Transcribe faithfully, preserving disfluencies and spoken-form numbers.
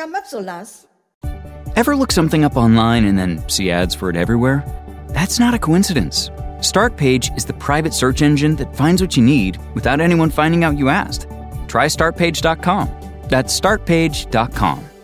Cápsulas. Ever look something up online and then see ads for it everywhere? That's not a coincidence. Startpage is the private search engine that finds what you need without anyone finding out you asked. Try start page dot com. That's start page dot com.